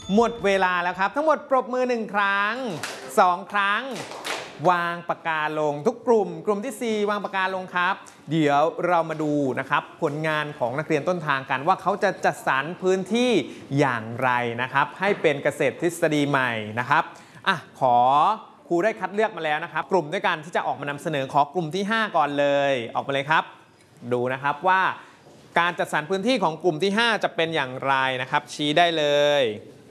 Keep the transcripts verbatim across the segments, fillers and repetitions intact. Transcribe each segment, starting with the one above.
หมดเวลาแล้วครับทั้งหมดปรบมือหนึ่งครั้งสองครั้งวางปากกาลงทุกกลุ่มกลุ่มที่สี่วางปากกาลงครับเดี๋ยวเรามาดูนะครับผลงานของนักเรียนต้นทางกันว่าเขาจะจัดสรรพื้นที่อย่างไรนะครับให้เป็นเกษตรทฤษฎีใหม่นะครับอ่ะขอครูได้คัดเลือกมาแล้วนะครับกลุ่มด้วยกันที่จะออกมานำเสนอขอกลุ่มที่ห้าก่อนเลยออกมาเลยครับดูนะครับว่าการจัดสรรพื้นที่ของกลุ่มที่ห้าจะเป็นอย่างไรนะครับชี้ได้เลย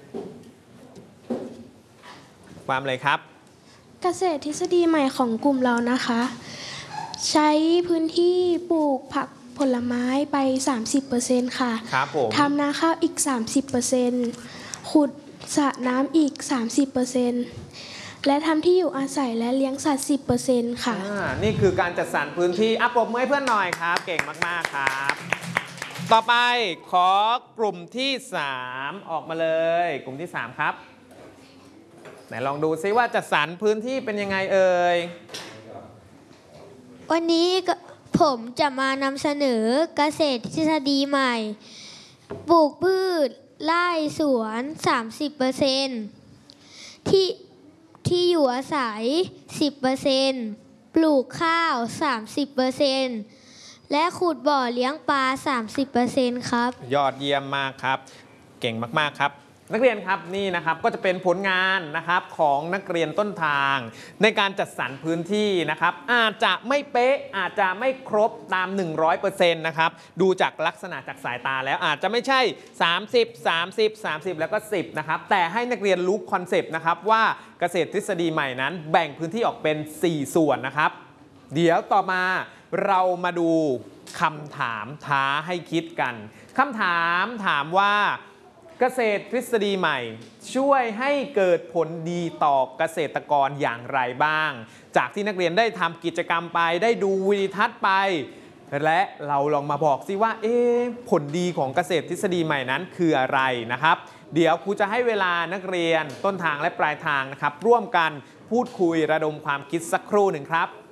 ความเลยครับเกษตรทฤษฎีใหม่ของกลุ่มเรานะคะใช้พื้นที่ปลูกผักผลไม้ไป สามสิบเปอร์เซ็นต์ ค่ะครับผมทำนาข้าวอีก สามสิบเปอร์เซ็นต์ ขุดสระน้ำอีก สามสิบเปอร์เซ็นต์ และทำที่อยู่อาศัยและเลี้ยงสัตว์ สิบเปอร์เซ็นต์ ค่ะนี่คือการจัดสรรพื้นที่อ่ะปรบมือให้เพื่อนหน่อยครับเก่งมากๆครับต่อไปขอกลุ่มที่สามออกมาเลยกลุ่มที่สามครับไหนลองดูซิว่าจัดสรรพื้นที่เป็นยังไงเอ่ยวันนี้ผมจะมานำเสนอเกษตรทฤษฎีใหม่ปลูกพืชไร่สวน สามสิบเปอร์เซ็นต์ ที่ที่อยู่อาศัย สิบเปอร์เซ็นต์ ปลูกข้าว สามสิบเปอร์เซ็นต์ และขุดบ่อเลี้ยงปลา สามสิบเปอร์เซ็นต์ ครับยอดเยี่ยมมากครับเก่งมากๆครับนักเรียนครับนี่นะครับก็จะเป็นผลงานนะครับของนักเรียนต้นทางในการจัดสรรพื้นที่นะครับอาจจะไม่เป๊ะอาจจะไม่ครบตาม หนึ่งร้อยเปอร์เซ็นต์ นะครับดูจากลักษณะจากสายตาแล้วอาจจะไม่ใช่สามสิบ สามสิบ สามสิบแล้วก็สิบนะครับแต่ให้นักเรียนรู้คอนเซปต์นะครับว่าเกษตรทฤษฎีใหม่นั้นแบ่งพื้นที่ออกเป็นสี่ส่วนนะครับเดี๋ยวต่อมาเรามาดูคำถามท้าให้คิดกันคำถามถามว่าเกษตรทฤษฎีใหม่ช่วยให้เกิดผลดีต่อเกษตรกรอย่างไรบ้างจากที่นักเรียนได้ทำกิจกรรมไปได้ดูวิดีทัศน์ไปและเราลองมาบอกซิว่าเอ๊ะผลดีของเกษตรทฤษฎีใหม่นั้นคืออะไรนะครับเดี๋ยวครูจะให้เวลานักเรียนต้นทางและปลายทางนะครับร่วมกันพูดคุยระดมความคิดสักครู่หนึ่งครับ